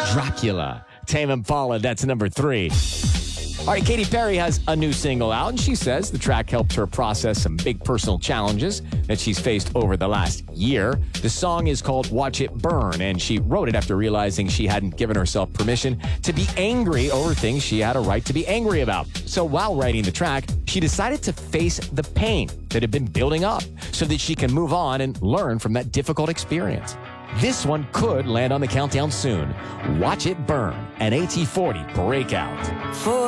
Dracula. Tame Impala, that's number 3. All right, Katy Perry has a new single out, and she says the track helped her process some big personal challenges that she's faced over the last year. The song is called Watch It Burn, and she wrote it after realizing she hadn't given herself permission to be angry over things she had a right to be angry about. So while writing the track, she decided to face the pain that had been building up so that she can move on and learn from that difficult experience. This one could land on the countdown soon. Watch It Burn, an AT40 breakout.